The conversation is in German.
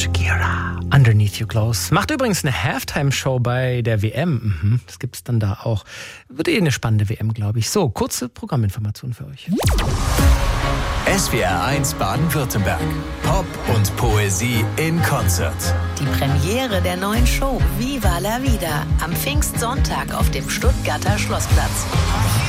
Shakira, Underneath Your Clothes. Macht übrigens eine Halftime-Show bei der WM. Das gibt es dann da auch. Wird eine spannende WM, glaube ich. So, kurze Programminformationen für euch. SWR 1 Baden-Württemberg. Pop und Poesie in Konzert. Die Premiere der neuen Show Viva la Vida am Pfingstsonntag auf dem Stuttgarter Schlossplatz.